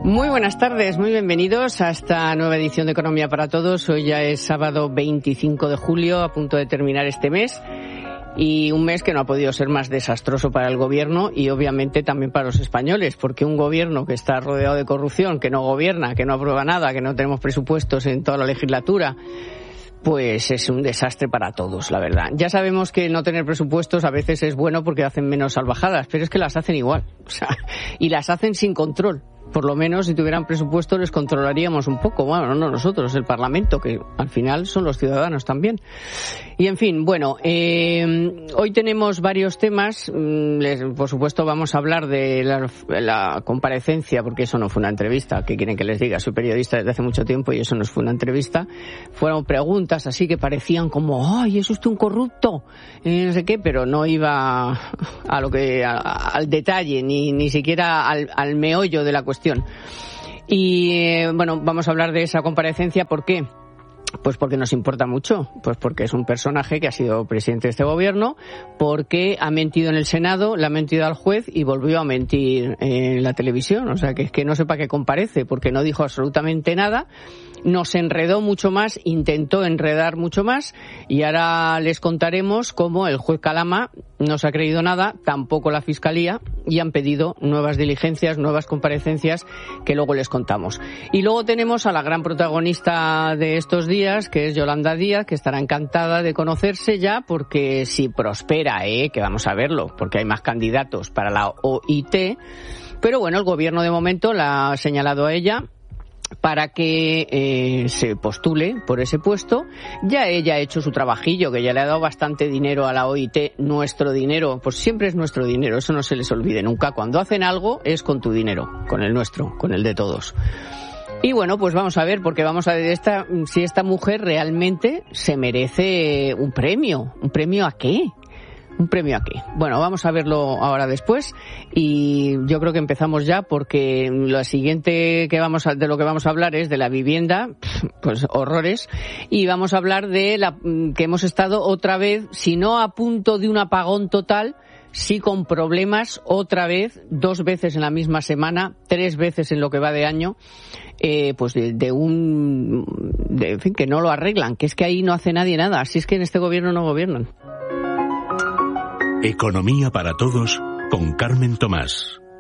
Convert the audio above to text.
Muy buenas tardes, muy bienvenidos a esta nueva edición de Economía para Todos. Hoy ya es sábado 25 de julio, a punto de terminar este mes. Y un mes que no ha podido ser más desastroso para el gobierno y obviamente también para los españoles, porque un gobierno que está rodeado de corrupción, que no gobierna, que no aprueba nada, que no tenemos presupuestos en toda la legislatura, pues es un desastre para todos, la verdad. Ya sabemos que no tener presupuestos a veces es bueno porque hacen menos salvajadas, pero es que las hacen igual, y las hacen sin control. Por lo menos si tuvieran presupuesto les controlaríamos un poco. Bueno, no nosotros, el Parlamento, que al final son los ciudadanos también. Y en fin, bueno, hoy tenemos varios temas. Por supuesto vamos a hablar de la comparecencia, porque eso no fue una entrevista. ¿Qué quieren que les diga? Soy periodista desde hace mucho tiempo y eso no fue una entrevista. Fueron preguntas así que parecían como, ¡ay, es usted un corrupto! No sé qué, pero no iba a al detalle, ni siquiera al meollo de la cuestión. Y bueno, vamos a hablar de esa comparecencia. ¿Por qué? Pues porque nos importa mucho, pues porque es un personaje que ha sido presidente de este gobierno, porque ha mentido en el Senado, le ha mentido al juez y volvió a mentir en la televisión. O sea, que es que no sé para qué comparece, porque no dijo absolutamente nada. Nos enredó mucho más, intentó enredar mucho más, y ahora les contaremos cómo el juez Calama no se ha creído nada, tampoco la Fiscalía, y han pedido nuevas diligencias, nuevas comparecencias, que luego les contamos. Y luego tenemos a la gran protagonista de estos días, que es Yolanda Díaz, que estará encantada de conocerse ya, porque si prospera, que vamos a verlo, porque hay más candidatos para la OIT, pero bueno, el gobierno de momento la ha señalado a ella para que se postule por ese puesto. Ya ella ha hecho su trabajillo, que ya le ha dado bastante dinero a la OIT, nuestro dinero, pues siempre es nuestro dinero, eso no se les olvide nunca. Cuando hacen algo es con tu dinero, con el nuestro, con el de todos. Y bueno, pues vamos a ver, porque vamos a ver si esta mujer realmente se merece un premio. ¿Un premio a qué? ¿Un premio a qué? Bueno, vamos a verlo ahora después, y yo creo que empezamos ya, porque lo siguiente de lo que vamos a hablar es de la vivienda, pues horrores, y vamos a hablar de que hemos estado otra vez, si no a punto de un apagón total, sí con problemas otra vez, 2 veces en la misma semana, 3 veces en lo que va de año, pues en fin, que no lo arreglan, que es que ahí no hace nadie nada, así es que en este gobierno no gobiernan. Economía para Todos con Carmen Tomás.